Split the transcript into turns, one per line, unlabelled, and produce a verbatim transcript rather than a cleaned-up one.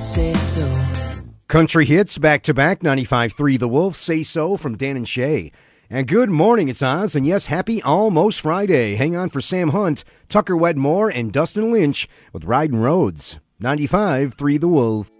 Say so.
Country hits back-to-back, ninety-five point three The Wolf, Say So from Dan and Shay. And good morning, it's Oz, and yes, happy almost Friday. Hang on for Sam Hunt, Tucker Wedmore, and Dustin Lynch with Riding Roads. ninety-five point three The Wolf.